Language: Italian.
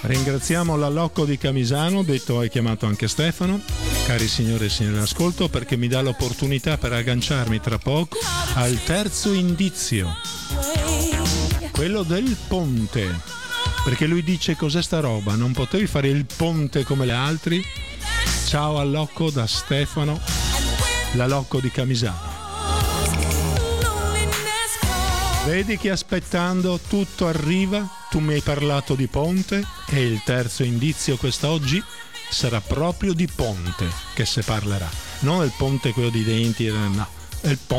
Ringraziamo la Locco di Camisano, detto e chiamato anche Stefano, cari signore e signori all'ascolto, perché mi dà l'opportunità per agganciarmi tra poco al terzo indizio, quello del ponte, perché lui dice: cos'è sta roba, non potevi fare il ponte come le altri? Ciao al Locco da Stefano, la Locco di Camisano. Vedi che aspettando tutto arriva, tu mi hai parlato di ponte e il terzo indizio quest'oggi sarà proprio di ponte che se parlerà, non il ponte quello di denti, no, è il ponte.